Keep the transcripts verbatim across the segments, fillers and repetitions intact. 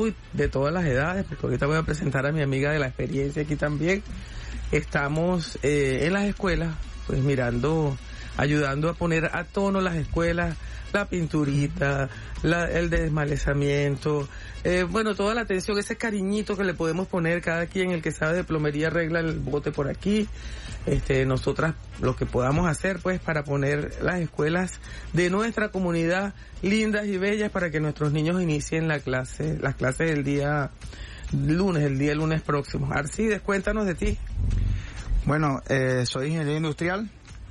uy, de todas las edades, porque ahorita voy a presentar a mi amiga de la experiencia aquí también. Estamos eh, en las escuelas, pues mirando, ayudando a poner a tono las escuelas, la pinturita, la, el desmalezamiento, eh, bueno, toda la atención, ese cariñito que le podemos poner cada quien, el que sabe de plomería arregla el bote por aquí, este, nosotras lo que podamos hacer pues para poner las escuelas de nuestra comunidad lindas y bellas para que nuestros niños inicien la clase, las clases del día lunes, el día lunes próximo. Arcides, cuéntanos de ti. Bueno, eh, soy ingeniero industrial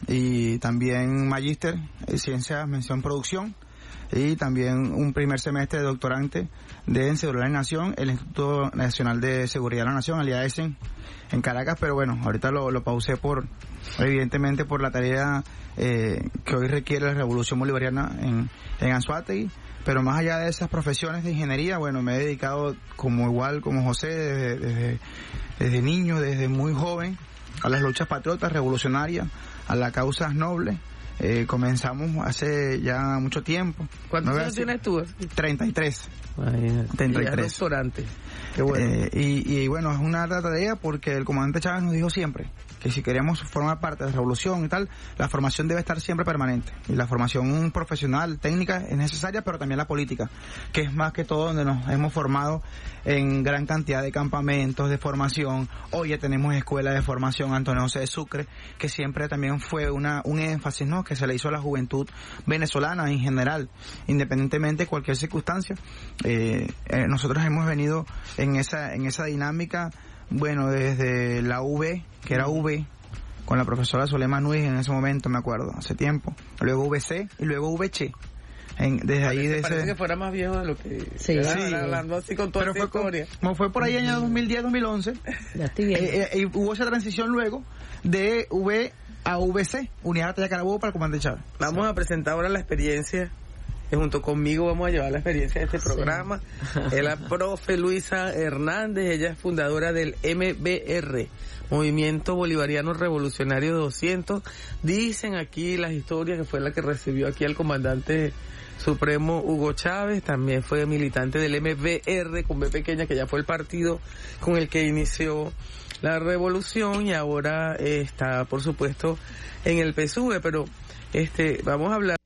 y también magíster en ciencias, mención producción, y también un primer semestre de doctorante de Seguridad de la Nación, el Instituto Nacional de Seguridad de la Nación, el I A S en, en Caracas, pero bueno, ahorita lo, lo pausé por, evidentemente por la tarea eh, que hoy requiere la revolución bolivariana en, en Anzoátegui. Pero más allá de esas profesiones de ingeniería, bueno, me he dedicado como igual como José desde, desde, desde niño, desde muy joven, a las luchas patriotas, revolucionarias, a las causas nobles. Eh, comenzamos hace ya mucho tiempo. ¿Cuántos años tienes tú? treinta y tres. Ay, treinta y tres. Ya es doctorante. Qué bueno. Eh, y, y bueno, es una alta tarea porque el comandante Chávez nos dijo siempre que si queremos formar parte de la revolución y tal, la formación debe estar siempre permanente. Y la formación profesional, técnica, es necesaria, pero también la política, que es más que todo donde nos hemos formado en gran cantidad de campamentos de formación. Hoy ya tenemos escuela de formación Antonio José de Sucre, que siempre también fue una un énfasis, ¿no?, que se le hizo a la juventud venezolana en general, independientemente de cualquier circunstancia. Eh, eh, nosotros hemos venido en esa en esa dinámica, bueno, desde la U B, que era U B, con la profesora Solema Nuis en ese momento, me acuerdo, hace tiempo, luego V C y luego V H. En, desde ahí parece, de parece ese... que fuera más viejo de lo que sí, sí, hablando así con toda pero esa fue, historia. Como fue por ahí en el dos mil diez, dos mil once. Ya estoy bien. Eh, eh, y hubo esa transición luego de V a V C, Unidad de Batalla Carabobo para el comandante Chávez. Vamos a presentar ahora la experiencia, que junto conmigo vamos a llevar la experiencia de este programa. Sí. Es la profe Luisa Hernández, ella es fundadora del M B R, Movimiento Bolivariano Revolucionario doscientos. Dicen aquí las historias que fue la que recibió aquí al comandante supremo Hugo Chávez, también fue militante del M B R con B pequeña, que ya fue el partido con el que inició la revolución, y ahora está, por supuesto, en el P S U V, pero este vamos a hablar